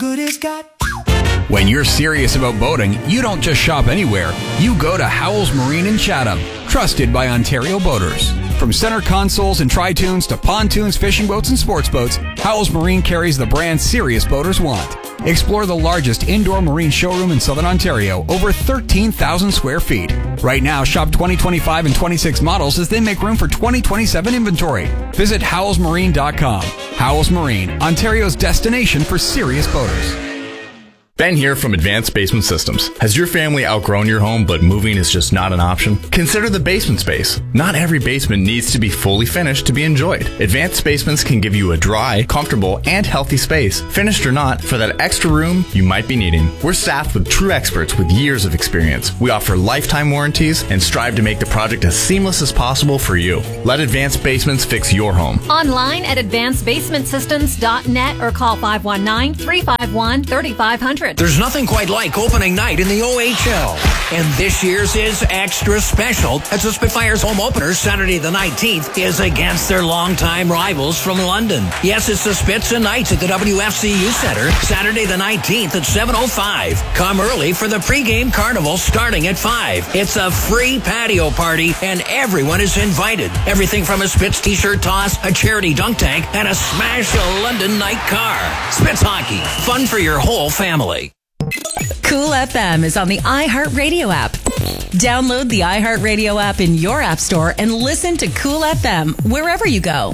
good it's got. When you're serious about boating, you don't just shop anywhere. You go to Howells Marine in Chatham, trusted by Ontario boaters. From center consoles and tri-tunes to pontoons, fishing boats, and sports boats, Howells Marine carries the brand serious boaters want. Explore the largest indoor marine showroom in Southern Ontario, over 13,000 square feet. Right now, shop 2025 and 26 models as they make room for 2027 inventory. Visit howellsmarine.com. Howells Marine, Ontario's destination for serious boaters. Ben here from Advanced Basement Systems. Has your family outgrown your home, but moving is just not an option? Consider the basement space. Not every basement needs to be fully finished to be enjoyed. Advanced Basements can give you a dry, comfortable, and healthy space, finished or not, for that extra room you might be needing. We're staffed with true experts with years of experience. We offer lifetime warranties and strive to make the project as seamless as possible for you. Let Advanced Basements fix your home. Online at advancedbasementsystems.net or call 519-351-3500. There's nothing quite like opening night in the OHL. And this year's is extra special as the Spitfires home opener Saturday the 19th is against their longtime rivals from London. Yes, it's the Spits and Knights at the WFCU Center Saturday the 19th at 7:05. Come early for the pregame carnival starting at 5. It's a free patio party and everyone is invited. Everything from a Spits t-shirt toss, a charity dunk tank, and a smash a London night car. Spits Hockey, fun for your whole family. Cool FM is on the iHeartRadio app. Download the iHeartRadio app in your app store and listen to Cool FM wherever you go.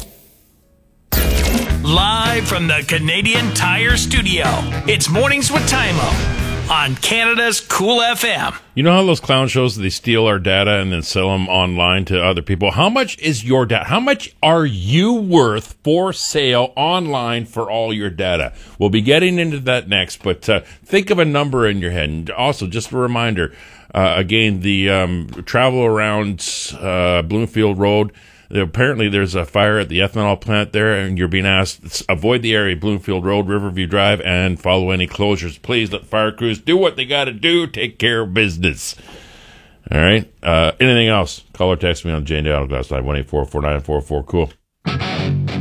Live from the Canadian Tire Studio, it's Mornings with Tymo on Canada's Cool FM. You know how those clown shows, they steal our data and then sell them online to other people? How much is your data? How much are you worth for sale online for all your data? We'll be getting into that next, but think of a number in your head. And also, just a reminder, again, the travel around Bloomfield Road, apparently there's a fire at the ethanol plant there, and you're being asked, avoid the area, Bloomfield Road, Riverview Drive, and follow any closures. Please let fire crews do what they got to do, take care of business. All right? Anything else? Call or text me on Jane Dale Glass Line, 1-844-944-COOL.